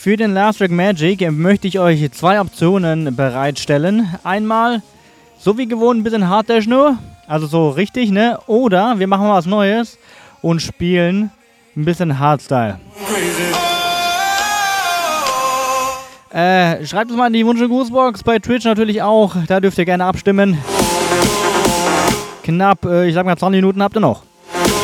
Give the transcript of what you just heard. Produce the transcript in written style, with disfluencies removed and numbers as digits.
Für den Last Track Magic möchte ich euch 2 Optionen bereitstellen. Einmal, so wie gewohnt, ein bisschen Hard-Techno, also so richtig, ne? Oder wir machen mal was Neues und spielen ein bisschen Hardstyle. Schreibt es mal in die Wunsch- und Grußbox, bei Twitch natürlich auch, da dürft ihr gerne abstimmen. Knapp, ich sag mal 20 Minuten habt ihr noch.